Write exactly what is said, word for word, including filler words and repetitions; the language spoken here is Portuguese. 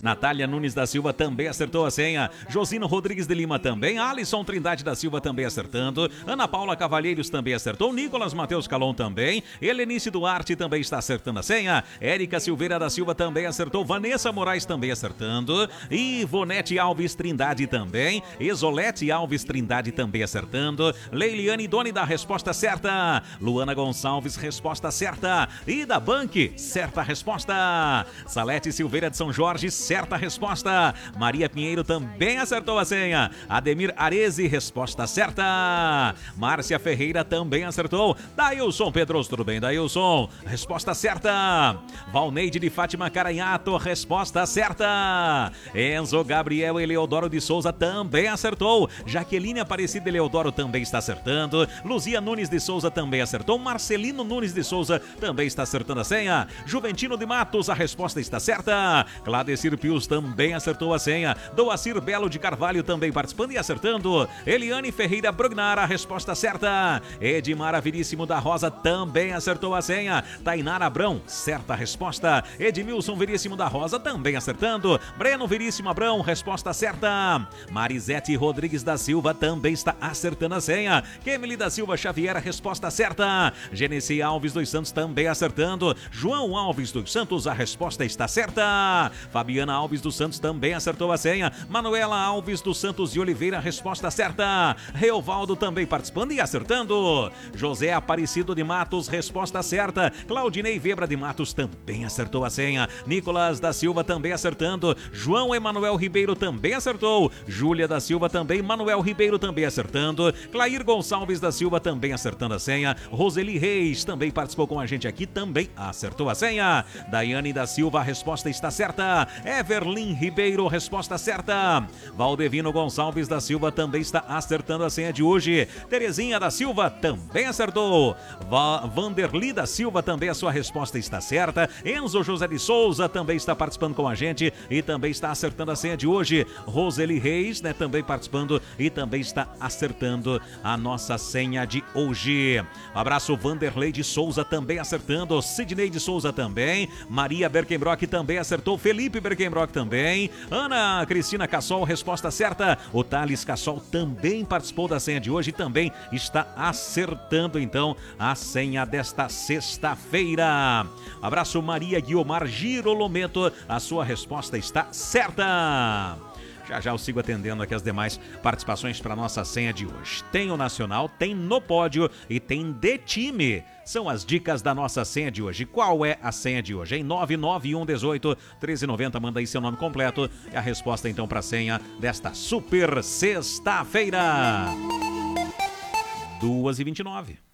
Natália Nunes da Silva também acertou a senha. Josino Rodrigues de Lima também. Alisson Trindade da Silva também acertando. Ana Paula Cavalheiros também acertou. Nicolas Matheus Calon também. Helenice Duarte também está acertando a senha. Érica Silveira da Silva também acertou. Vanessa Moraes também acertando. Ivonete Alves Trindade também. Exolete Alves Trindade também acertando. Leiliane Doni da resposta certa. Luana Gonçalves, resposta certa. Ida Banque, certa resposta. Salete Silveira de São Jorge, certa resposta. Maria Pinheiro também acertou a senha. Ademir Areze, resposta certa. Márcia Ferreira também acertou. Dailson Pedroso, tudo bem, Dailson? Resposta certa. Valneide de Fátima Caranhato, resposta certa. Enzo Gabriel Eleodoro de Souza também acertou. Jaqueline Aparecida Eleodoro também está acertando. Luzia Nunes de Souza também acertou. Marcelino Nunes de Souza também está acertando a senha. Juventino de Matos, a resposta está certa. Cladecir Pius também acertou a senha. Doacir Belo de Carvalho também participando e acertando. Eliane Ferreira Brugnar, a resposta certa. Edmar Veríssimo da Rosa também acertou a senha. Tainara Abrão, certa resposta. Edmilson Veríssimo da Rosa também acertando. Breno Veríssimo Abrão, resposta certa. Marisete Rodrigues da Silva também está acertando a senha. Kemily da Silva Xavier, a resposta certa. Genesi Alves dos Santos também acertando. João Alves dos Santos, a resposta está certa. Fabiana Alves dos Santos também acertou a senha. Manuela Alves dos Santos de Oliveira, resposta certa. Reovaldo também participando e acertando. José Aparecido de Matos, resposta certa. Claudinei Vebra de Matos também acertou a senha. Nicolas da Silva também acertando. João Emanuel Ribeiro também acertou. Júlia da Silva também. Manuel Ribeiro também acertando. Clair Gonçalves da Silva também acertando a senha. Roseli Reis também participou com a gente aqui, também acertou a senha. Daiane da Silva, a resposta está certa. Everlin Ribeiro, resposta certa. Valdevino Gonçalves da Silva também está acertando a senha de hoje. Terezinha da Silva também acertou. Va Vanderli da Silva também, a sua resposta está certa. Enzo José de Souza também está participando com a gente e também está acertando a senha de hoje. Roseli Reis, né, também participando e também está acertando a nossa senha de hoje. Um abraço, Vanderlei de Souza também acertando. Sidney de Souza também. Maria Berkenbrock também acertou. Felipe Berkenbrock também. Ana Cristina Cassol, resposta certa. O Thales Cassol também participou da senha de hoje e também está acertando então a senha desta sexta-feira. Um abraço, Maria Guiomar Girolomento. A sua resposta está certa. Já já eu sigo atendendo aqui as demais participações para nossa senha de hoje. Tem o Nacional, tem no pódio e tem de time. São as dicas da nossa senha de hoje. Qual é a senha de hoje? Em nove nove um um oito, treze noventa, manda aí seu nome completo. É a resposta então para a senha desta super sexta-feira. duas e vinte e nove.